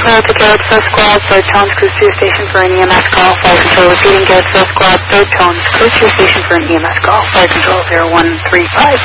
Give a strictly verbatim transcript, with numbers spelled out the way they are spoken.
control to Garrett First Squad, third tones, cruise to your station for an E M S call. Fire control repeating Garrett First Squad, third tones, cruise to your station for an E M S call. Fire control zero one three five.